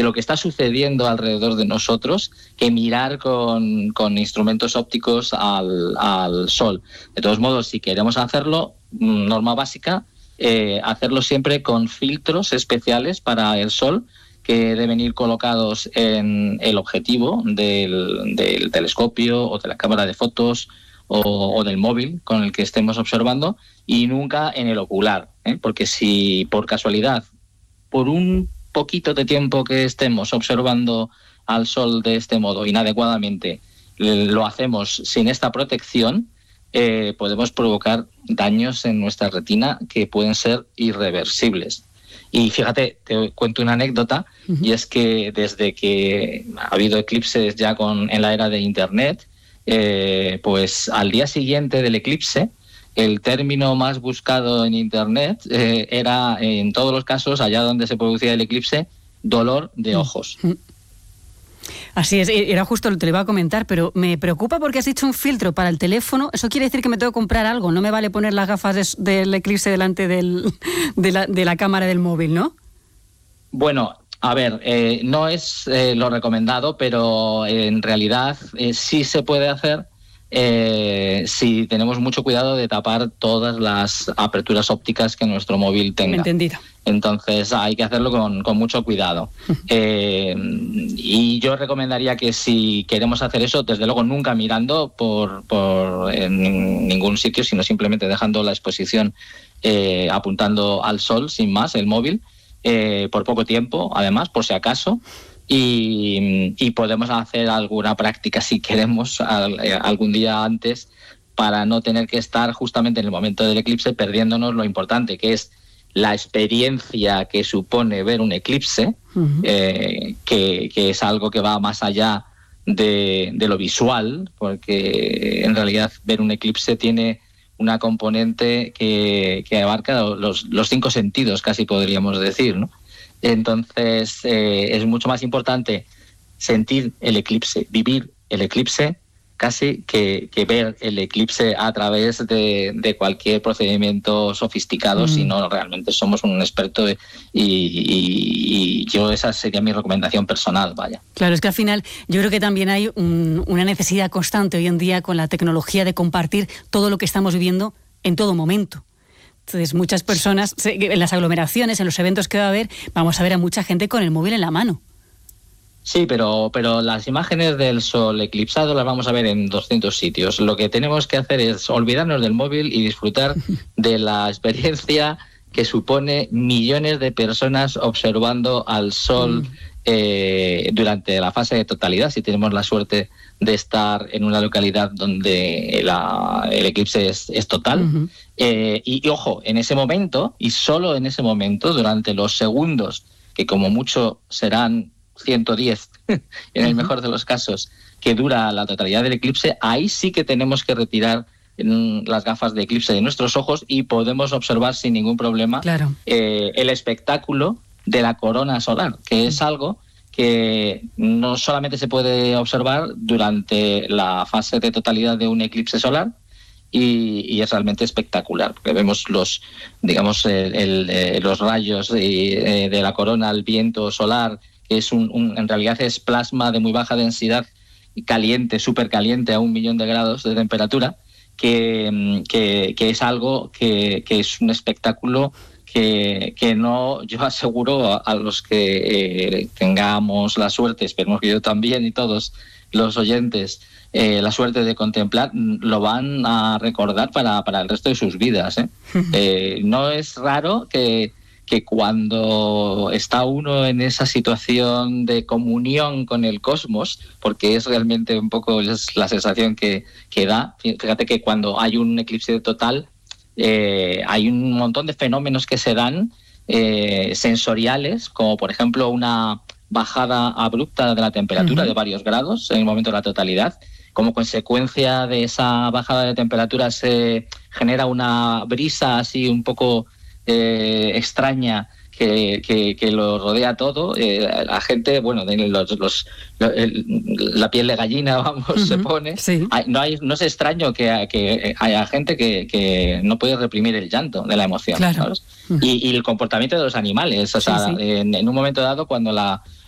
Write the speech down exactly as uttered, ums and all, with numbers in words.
de lo que está sucediendo alrededor de nosotros que mirar con, con instrumentos ópticos al, al sol. De todos modos, si queremos hacerlo, norma básica, eh, hacerlo siempre con filtros especiales para el sol que deben ir colocados en el objetivo del, del telescopio o de la cámara de fotos o, o del móvil con el que estemos observando, y nunca en el ocular, ¿eh? Porque si por casualidad, por un poquito de tiempo que estemos observando al sol de este modo inadecuadamente, lo hacemos sin esta protección, eh, podemos provocar daños en nuestra retina que pueden ser irreversibles. Y fíjate, te cuento una anécdota, uh-huh. y es que desde que ha habido eclipses ya con, en la era de Internet, eh, pues al día siguiente del eclipse, el término más buscado en Internet eh, era, en todos los casos, allá donde se producía el eclipse, dolor de ojos. Así es, era justo lo que te iba a comentar, pero me preocupa porque has dicho un filtro para el teléfono. Eso quiere decir que me tengo que comprar algo. No me vale poner las gafas de, del eclipse delante del, de, la, de la cámara del móvil, ¿no? Bueno, a ver, eh, no es eh, lo recomendado, pero en realidad eh, sí se puede hacer. Eh, si tenemos mucho cuidado de tapar todas las aperturas ópticas que nuestro móvil tenga. Entendido. Entonces hay que hacerlo con, con mucho cuidado. Eh, y yo recomendaría que si queremos hacer eso, desde luego nunca mirando por, por en ningún sitio, sino simplemente dejando la exposición eh, apuntando al sol, sin más, el móvil, eh, por poco tiempo, además, por si acaso. Y, y podemos hacer alguna práctica si queremos al, algún día antes, para no tener que estar justamente en el momento del eclipse perdiéndonos lo importante, que es la experiencia que supone ver un eclipse, uh-huh. eh, que, que es algo que va más allá de, de lo visual, porque en realidad ver un eclipse tiene una componente que, que abarca los, los cinco sentidos, casi podríamos decir, ¿no? Entonces eh, es mucho más importante sentir el eclipse, vivir el eclipse, casi que, que ver el eclipse a través de, de cualquier procedimiento sofisticado, mm. si no realmente somos un experto y, y, y yo esa sería mi recomendación personal, vaya. Claro, es que al final yo creo que también hay un, una necesidad constante hoy en día con la tecnología de compartir todo lo que estamos viviendo en todo momento. Entonces, muchas personas, en las aglomeraciones, en los eventos que va a haber, vamos a ver a mucha gente con el móvil en la mano. Sí, pero, pero las imágenes del sol eclipsado las vamos a ver en doscientos sitios. Lo que tenemos que hacer es olvidarnos del móvil y disfrutar de la experiencia que supone millones de personas observando al sol eh, durante la fase de totalidad, si tenemos la suerte de estar en una localidad donde la, el eclipse es, es total. Uh-huh. Eh, y, y ojo, en ese momento, y solo en ese momento, durante los segundos, que como mucho serán ciento diez, en el uh-huh. mejor de los casos, que dura la totalidad del eclipse, ahí sí que tenemos que retirar las gafas de eclipse de nuestros ojos y podemos observar sin ningún problema claro. eh, el espectáculo de la corona solar, que es algo que no solamente se puede observar durante la fase de totalidad de un eclipse solar, y, y es realmente espectacular, porque vemos los, digamos, el, el, eh, los rayos de, de la corona, el viento solar, que es un, un, en realidad es plasma de muy baja densidad, caliente, súper caliente, a un millón de grados de temperatura, que, que, que es algo que, que es un espectáculo que, que no, yo aseguro a, a los que eh, tengamos la suerte, esperemos que yo también y todos los oyentes, eh, la suerte de contemplar, lo van a recordar para, para el resto de sus vidas, ¿eh? Eh, no es raro que, que cuando está uno en esa situación de comunión con el cosmos, porque es realmente un poco es la sensación que, que da, fíjate que cuando hay un eclipse total, eh, hay un montón de fenómenos que se dan eh, sensoriales, como por ejemplo una bajada abrupta de la temperatura uh-huh. de varios grados en el momento de la totalidad. Como consecuencia de esa bajada de temperatura se genera una brisa así un poco eh, extraña que, que, que lo rodea todo. Eh, la gente, bueno, los, los, el, la piel de gallina, vamos, uh-huh. se pone. Sí. Hay, no, hay, no es extraño que, que haya gente que, que no puede reprimir el llanto de la emoción. Claro. ¿Sabes? Uh-huh. Y, y el comportamiento de los animales. O sea, sí, sí. En, en un momento dado, cuando la